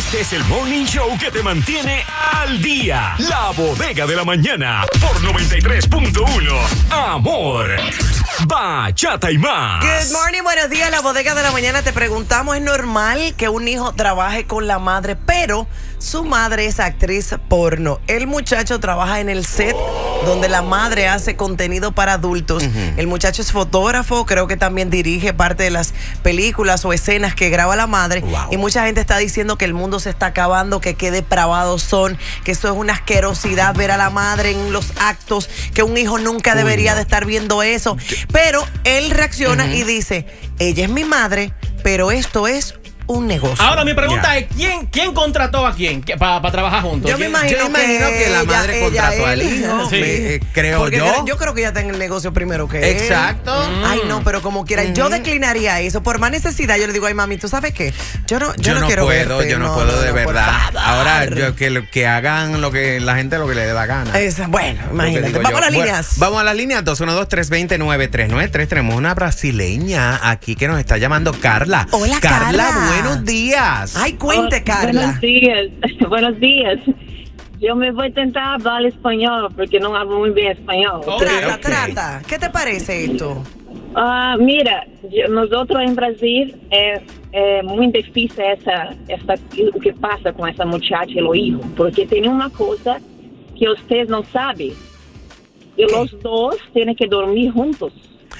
Este es el morning show que te mantiene al día. La Bodega de la Mañana por 93.1. Amor, bachata y más. Good morning, buenos días. La Bodega de la Mañana. Te preguntamos, ¿es normal que un hijo trabaje con la madre, pero su madre es actriz porno? El muchacho trabaja en el set donde la madre hace contenido para adultos. El muchacho es fotógrafo, creo que también dirige parte de las películas o escenas que graba la madre. Y mucha gente está diciendo que el mundo se está acabando, que qué depravados son, que esto es una asquerosidad ver a la madre en los actos, que un hijo nunca debería de estar viendo eso. Pero él reacciona y dice, ella es mi madre, pero esto es un negocio. Ahora mi pregunta es, ¿quién contrató a quién para trabajar juntos? Yo me imagino que la madre contrató al hijo, creo yo. Yo creo que ella está en el negocio primero que él. Exacto. Ay, no, pero como quiera, yo declinaría eso. Por más necesidad, yo le digo, ay, mami, ¿tú sabes qué? Yo no quiero verte. Yo no puedo de verdad. Ahora, que hagan lo que la gente lo que le dé la gana. Bueno, imagínate. Vamos a las líneas. Vamos a las líneas 212-320-9393. Tenemos una brasileña aquí que nos está llamando Carla. Hola, Carla. Buenos días. Ay, cuente, Carla. Buenos días. Buenos días. Yo me voy a intentar hablar español porque no hablo muy bien español. Trata. ¿Qué te parece esto? Mira, nosotros en Brasil es muy difícil lo que pasa con esa muchacha y los hijos, porque tiene una cosa que ustedes no saben. Y los dos tienen que dormir juntos.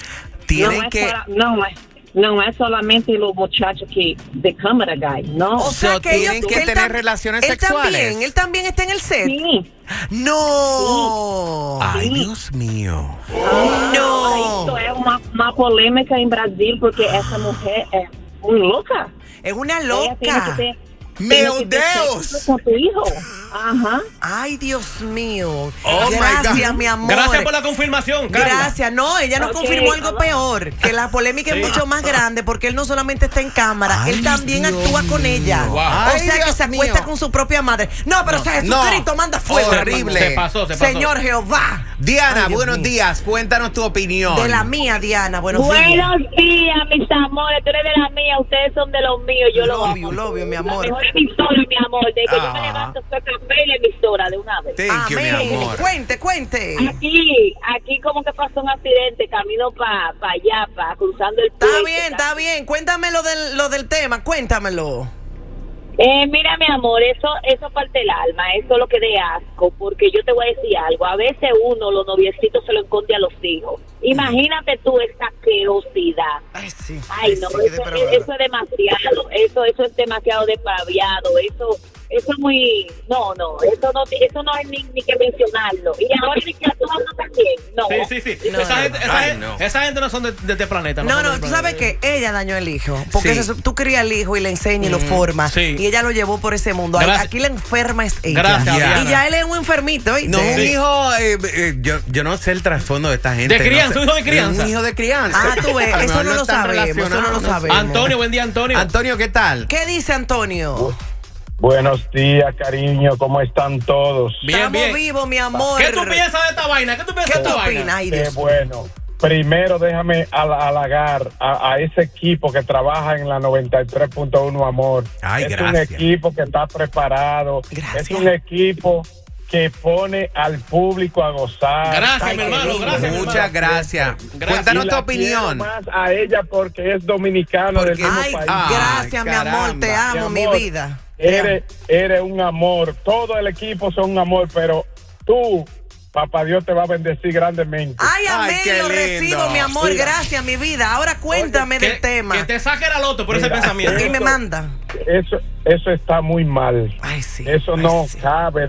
No es solamente los muchachos de cámara guy, ¿no? O sea, que tienen que tener relaciones sexuales. Él también está en el set. Sí. No. Sí. Ay, Dios mío. No. Esto es una polémica en Brasil porque esa mujer es muy loca. Es una Ella tiene loca. que ¡Meu Deus! con tu hijo. Ajá. Ay, Dios mío. Oh, Gracias, mi amor. Gracias por la confirmación, Carla. Gracias. No, ella nos confirmó algo peor, que la polémica es mucho más grande porque él no solamente está en cámara, él también actúa con ella. Wow. O sea, que se acuesta con su propia madre. No, pero Jesucristo manda fuego. Horrible. Se pasó. Señor Jehová. Diana, Ay, buenos días. Cuéntanos tu opinión. De la mía, Diana. Buenos días. Buenos días, mis amores. Tú eres de la mía, ustedes son de los míos. Yo lo amo. Love you, mi amor. La mejor emisora, mi amor. De que yo me levanto, soy café y la emisora de una vez. Thank you, mi amor. Cuente. Aquí como que pasó un accidente, camino para allá, cruzando el puente. Está bien. Cuéntame lo del tema, cuéntamelo. Mira, mi amor, eso parte del alma, eso es lo que de asco, porque yo te voy a decir algo, a veces los noviecitos se lo esconde a los hijos. Imagínate tú esa asquerosidad. Ay, sí. Ay, no, eso es demasiado, eso es demasiado depraviado, eso es muy, no, eso no es ni que mencionarlo. Y ahora ni que actuando también, no. Sí. Esa gente no son de este planeta. No, tú sabes que ella dañó el hijo, porque tú crías al hijo y le enseñas y lo formas, y ella lo llevó por ese mundo. Aquí la enferma es ella. Gracias, y ya él es un enfermito, ¿oíste? No, un hijo, yo no sé el trasfondo de esta gente. De crianza, un hijo de crianza. Un hijo de crianza. Tú ves, eso no lo sabemos, Antonio, buen día, Antonio. Antonio, ¿qué tal? ¿Qué dice Antonio? Buenos días, cariño, ¿cómo están todos? Bien. Estamos vivos, mi amor. ¿Qué tú piensas de esta vaina? ¿Qué tú opinas? Ay, Dios. Bueno, primero déjame halagar a ese equipo que trabaja en la 93.1 Amor. Ay, es gracias. un equipo que está preparado. Gracias. Es un equipo que pone al público a gozar. Gracias, mi hermano. Gracias. Muchas gracias. Cuéntanos tu opinión. Más a ella porque es dominicano del mismo país. Gracias, mi amor. caramba. Te amo, mi vida. Eres un amor. Todo el equipo son un amor, pero tú, papá Dios te va a bendecir grandemente. Ay, amén, qué lo lindo. recibo, mi amor. Mira. Gracias, mi vida. Ahora cuéntame del tema. Que te saque la loto por ese pensamiento. ¿Qué me manda? Eso está muy mal. Ay, sí. Eso Ay, no sí. cabe